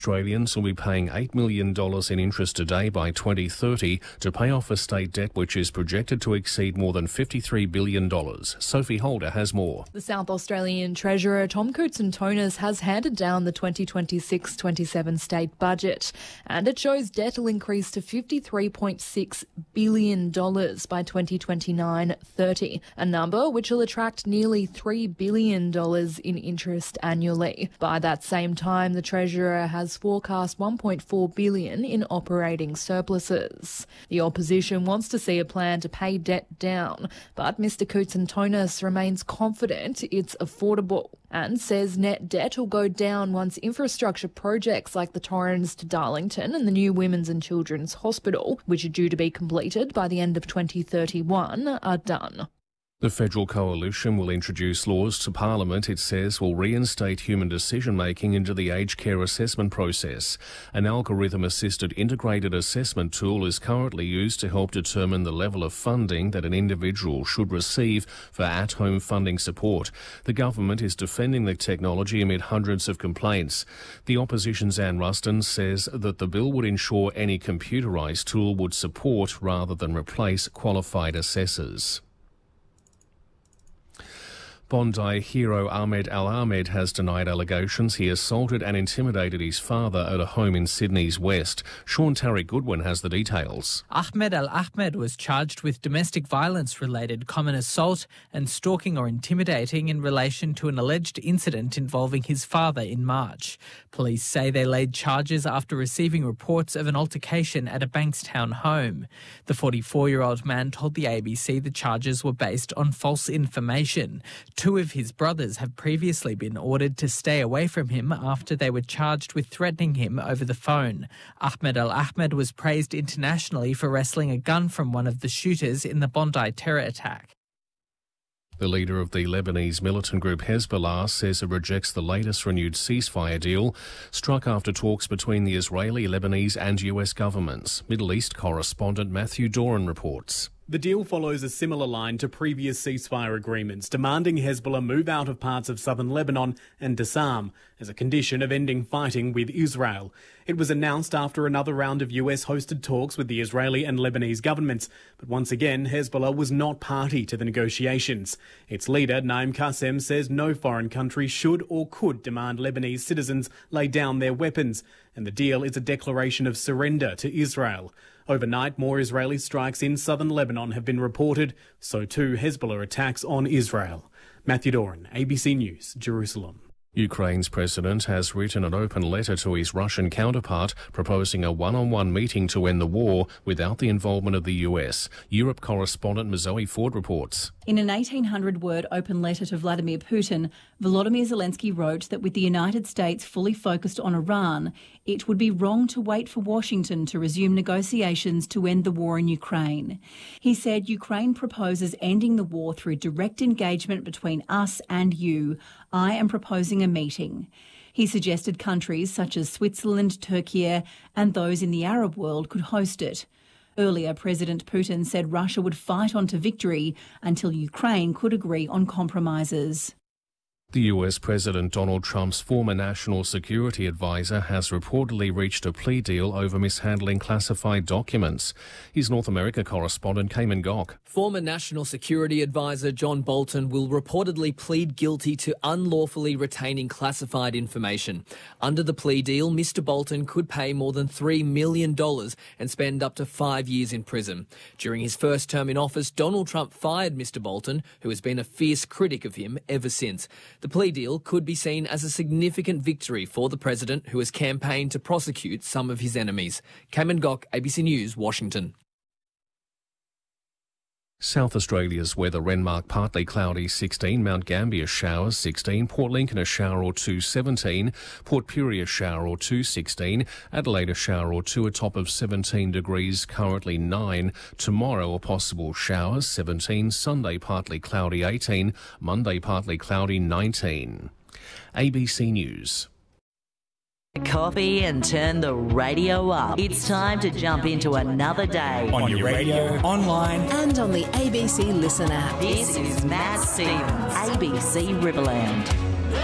Australians will be paying $8 million in interest a day by 2030 to pay off a state debt which is projected to exceed more than $53 billion. Sophie Holder has more. The South Australian Treasurer Tom Koutsantonis has handed down the 2026-27 state budget, and it shows debt will increase to $53.6 billion by 2029-30, a number which will attract nearly $3 billion in interest annually. By that same time, the Treasurer has forecast $1.4 billion in operating surpluses. The opposition wants to see a plan to pay debt down, but Mr Koutsantonis remains confident it's affordable and says net debt will go down once infrastructure projects like the Torrens to Darlington and the new Women's and Children's Hospital, which are due to be completed by the end of 2031, are done. The Federal Coalition will introduce laws to Parliament it says will reinstate human decision-making into the aged care assessment process. An algorithm-assisted integrated assessment tool is currently used to help determine the level of funding that an individual should receive for at-home funding support. The government is defending the technology amid hundreds of complaints. The opposition's Anne Ruston says that the bill would ensure any computerised tool would support rather than replace qualified assessors. Bondi hero Ahmed Al-Ahmed has denied allegations he assaulted and intimidated his father at a home in Sydney's West. Sean Tarry Goodwin has the details. Ahmed Al-Ahmed was charged with domestic violence-related common assault and stalking or intimidating in relation to an alleged incident involving his father in March. Police say they laid charges after receiving reports of an altercation at a Bankstown home. The 44-year-old man told the ABC the charges were based on false information. Two of his brothers have previously been ordered to stay away from him after they were charged with threatening him over the phone. Ahmed Al-Ahmed was praised internationally for wresting a gun from one of the shooters in the Bondi terror attack. The leader of the Lebanese militant group Hezbollah says it rejects the latest renewed ceasefire deal struck after talks between the Israeli, Lebanese and US governments. Middle East correspondent Matthew Doran reports. The deal follows a similar line to previous ceasefire agreements, demanding Hezbollah move out of parts of southern Lebanon and disarm as a condition of ending fighting with Israel. It was announced after another round of US-hosted talks with the Israeli and Lebanese governments, but once again, Hezbollah was not party to the negotiations. Its leader, Naim Qassem, says no foreign country should or could demand Lebanese citizens lay down their weapons, and the deal is a declaration of surrender to Israel. Overnight, more Israeli strikes in southern Lebanon have been reported, so too Hezbollah attacks on Israel. Matthew Doran, ABC News, Jerusalem. Ukraine's president has written an open letter to his Russian counterpart proposing a one-on-one meeting to end the war without the involvement of the US. Europe correspondent Mazoe Ford reports. In an 1,800-word open letter to Vladimir Putin, Volodymyr Zelensky wrote that with the United States fully focused on Iran, it would be wrong to wait for Washington to resume negotiations to end the war in Ukraine. He said Ukraine proposes ending the war through direct engagement between us and you. I am proposing a meeting. He suggested countries such as Switzerland, Turkey and those in the Arab world could host it. Earlier, President Putin said Russia would fight on to victory until Ukraine could agree on compromises. The US President Donald Trump's former national security advisor has reportedly reached a plea deal over mishandling classified documents. His North America correspondent Cayman Gok. Former National Security Advisor John Bolton will reportedly plead guilty to unlawfully retaining classified information. Under the plea deal, Mr. Bolton could pay more than $3 million and spend up to 5 years in prison. During his first term in office, Donald Trump fired Mr. Bolton, who has been a fierce critic of him ever since. The plea deal could be seen as a significant victory for the president, who has campaigned to prosecute some of his enemies. Cayman Gok, ABC News, Washington. South Australia's weather: Renmark partly cloudy 16, Mount Gambier showers 16, Port Lincoln a shower or 2 17, Port Pirie a shower or 2 16, Adelaide a shower or 2, a top of 17 degrees, currently 9. Tomorrow a possible showers 17, Sunday partly cloudy 18, Monday partly cloudy 19. ABC News. Coffee and turn the radio up. It's time to jump into another day. On your radio, online and on the ABC Listen app. This is Matt Stevens, ABC Riverland.